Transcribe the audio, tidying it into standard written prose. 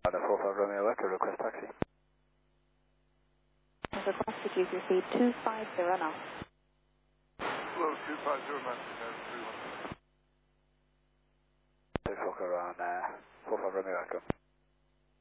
The 45 Romeo Echo, request taxi. Request to GCC 250 now. Hello, 250 Manchester, 2 o'clock around 45 Romeo Echo.